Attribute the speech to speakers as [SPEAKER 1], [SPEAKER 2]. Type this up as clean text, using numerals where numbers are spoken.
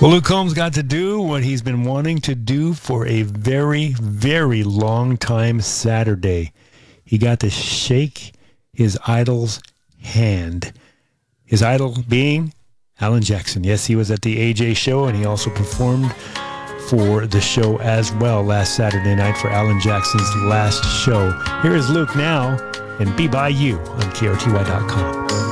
[SPEAKER 1] Well, Luke Combs got to do what he's been wanting to do for a very, very long time Saturday. He got to shake his idol's hand. His idol being Alan Jackson. Yes, he was at the AJ show, and he also performed for the show as well last Saturday night for Alan Jackson's last show. Here is Luke now, and Be By You on KRTY.com.